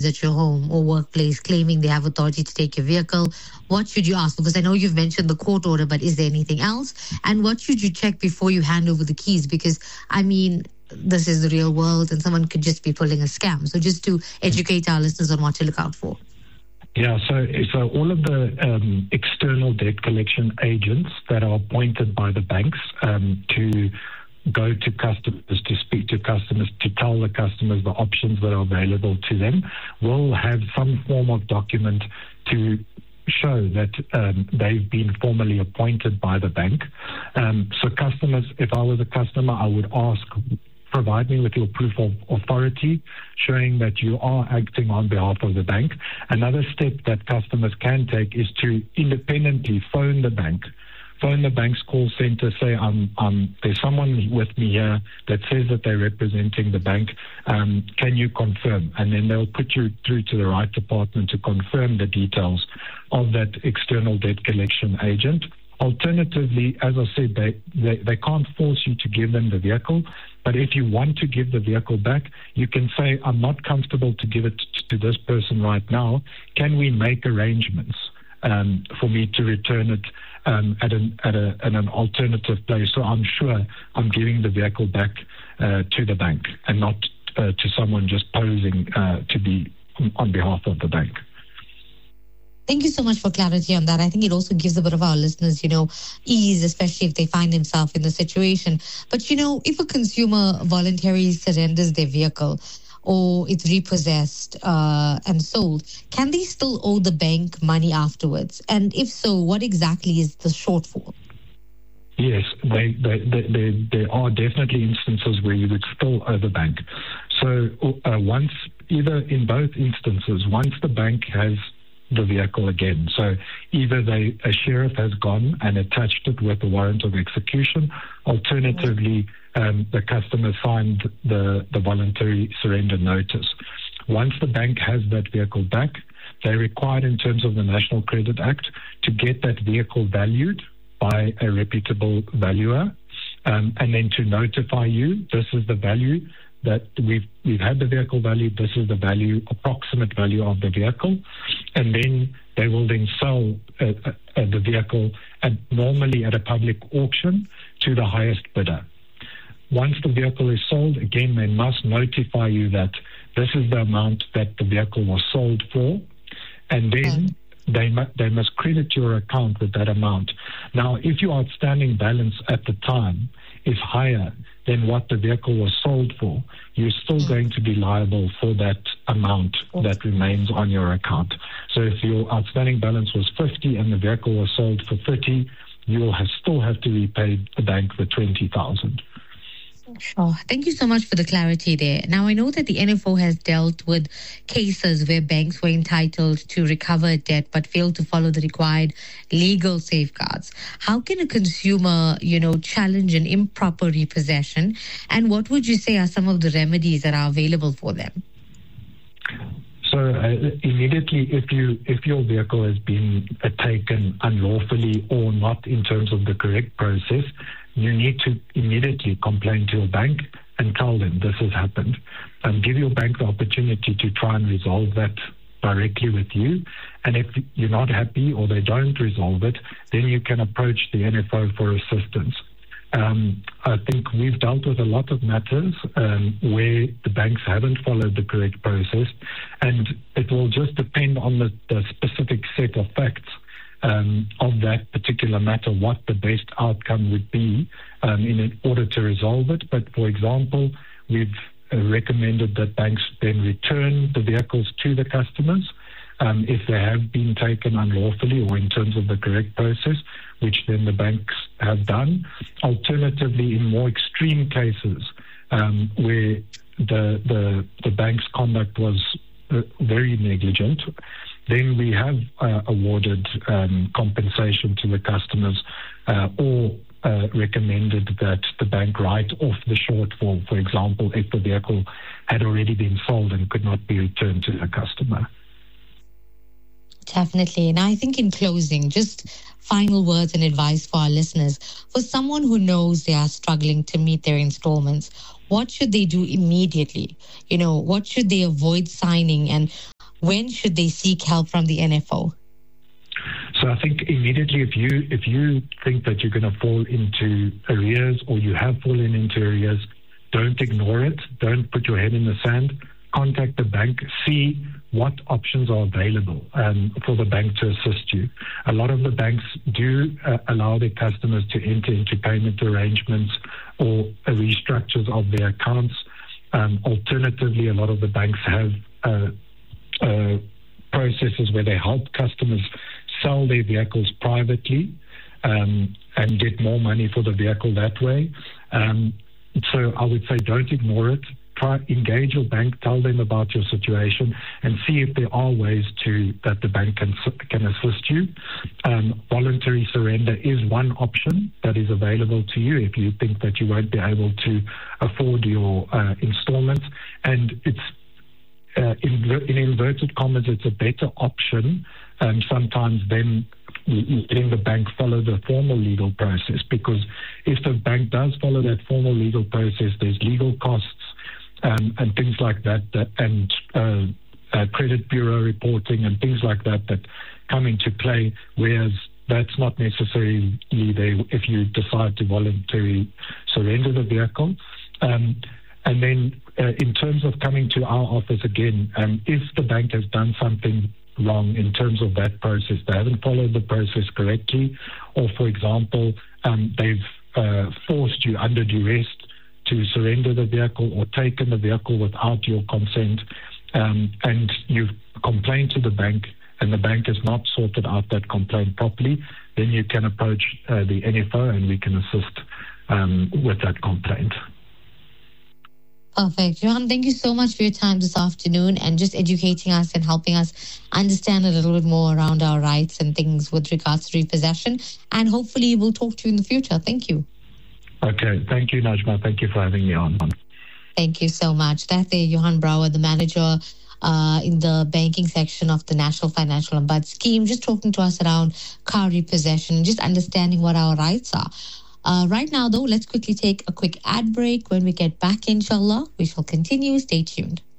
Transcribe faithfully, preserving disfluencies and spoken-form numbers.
at your home or workplace claiming they have authority to take your vehicle, what should you ask? Because I know you've mentioned the court order, but is there anything else? And what should you check before you hand over the keys? Because, I mean, this is the real world and someone could just be pulling a scam. So just to educate our listeners on what to look out for. Yeah, so so all of the um, external debt collection agents that are appointed by the banks um, to go to customers, to speak to customers, to tell the customers the options that are available to them, will have some form of document to show that um, they've been formally appointed by the bank. Um, so customers, if I was a customer, I would ask, provide me with your proof of authority showing that you are acting on behalf of the bank. Another step that customers can take is to independently phone the bank. Phone the bank's call center, say, um, um, there's someone with me here that says that they're representing the bank. Um, can you confirm? And then they'll put you through to the right department to confirm the details of that external debt collection agent. Alternatively, as I said, they, they, they can't force you to give them the vehicle, but if you want to give the vehicle back, you can say, I'm not comfortable to give it to this person right now. Can we make arrangements um, for me to return it um, at, an, at, a, at an alternative place? So I'm sure I'm giving the vehicle back uh, to the bank and not uh, to someone just posing uh, to be on behalf of the bank. Thank you so much for clarity on that. I think it also gives a bit of our listeners, you know, ease, especially if they find themselves in the situation. But, you know, if a consumer voluntarily surrenders their vehicle or it's repossessed uh, and sold, can they still owe the bank money afterwards? And if so, what exactly is the shortfall? Yes, they, they, they, they, there are definitely instances where you would still owe the bank. So uh, once, either in both instances, once the bank has the vehicle again. So either they, a sheriff has gone and attached it with a warrant of execution. Alternatively, um, the customer signed the, the voluntary surrender notice. Once the bank has that vehicle back, they're required in terms of the National Credit Act to get that vehicle valued by a reputable valuer um, and then to notify you, this is the value that we've we've had the vehicle valued, this is the value, approximate value of the vehicle, and then they will then sell uh, uh, the vehicle at, normally at a public auction to the highest bidder. Once the vehicle is sold, again, they must notify you that this is the amount that the vehicle was sold for, and then they, mu- they must credit your account with that amount. Now, if your outstanding balance at the time is higher than what the vehicle was sold for, you're still mm. going to be liable for that amount that remains on your account. So if your outstanding balance was fifty and the vehicle was sold for thirty, you will have, still have to repay the bank the twenty thousand. Sure. Thank you so much for the clarity there. Now, I know that the N F O has dealt with cases where banks were entitled to recover debt but failed to follow the required legal safeguards. How can a consumer, you know, challenge an improper repossession? And what would you say are some of the remedies that are available for them? So uh, immediately, if you if your vehicle has been uh, taken unlawfully or not in terms of the correct process, you need to immediately complain to your bank and tell them this has happened, and give your bank the opportunity to try and resolve that directly with you. And if you're not happy or they don't resolve it, then you can approach the N F O for assistance. Um, I think we've dealt with a lot of matters um, where the banks haven't followed the correct process, and it will just depend on the, the specific set of facts um, of that particular matter, what the best outcome would be um, in order to resolve it. But for example, we've uh, recommended that banks then return the vehicles to the customers um, if they have been taken unlawfully or in terms of the correct process, which then the banks have done. Alternatively, in more extreme cases um, where the, the the bank's conduct was uh, very negligent, then we have uh, awarded um, compensation to the customers uh, or uh, recommended that the bank write off the shortfall, for example, if the vehicle had already been sold and could not be returned to the customer. Definitely. And I think in closing, just final words and advice for our listeners. For someone who knows they are struggling to meet their installments, what should they do immediately? You know, what should they avoid signing, and when should they seek help from the N F O? So I think immediately if you if you think that you're going to fall into arrears or you have fallen into arrears, don't ignore it. Don't put your head in the sand. Contact the bank. See what options are available um, for the bank to assist you. A lot of the banks do uh, allow their customers to enter into payment arrangements or uh, restructures of their accounts. Um, alternatively, a lot of the banks have uh, uh, processes where they help customers sell their vehicles privately um, and get more money for the vehicle that way. Um, so I would say don't ignore it. Try engage your bank, tell them about your situation, and see if there are ways to that the bank can can assist you. Um, voluntary surrender is one option that is available to you if you think that you won't be able to afford your uh, installments, and it's uh, in, in inverted commas, it's a better option um, sometimes than letting the bank follow the formal legal process, because if the bank does follow that formal legal process, there's legal costs um, and things like that, that and uh, uh, credit bureau reporting and things like that that come into play, whereas that's not necessarily there if you decide to voluntarily surrender the vehicle. Um, and then uh, in terms of coming to our office again, um, if the bank has done something wrong in terms of that process, they haven't followed the process correctly, or for example, um, they've uh, forced you under duress to surrender the vehicle or taken the vehicle without your consent, um, and you've complained to the bank and the bank has not sorted out that complaint properly, then you can approach uh, the N F O and we can assist um, with that complaint. Perfect. Johan, thank you so much for your time this afternoon and just educating us and helping us understand a little bit more around our rights and things with regards to repossession. And hopefully we'll talk to you in the future. Thank you. Okay. Thank you, Najma. Thank you for having me on. Thank you so much. That's Johan Brouwer, the manager uh, in the banking section of the National Financial Ombud Scheme, just talking to us around car repossession, just understanding what our rights are. Uh, right now, though, let's quickly take a quick ad break. When we get back, inshallah, we shall continue. Stay tuned.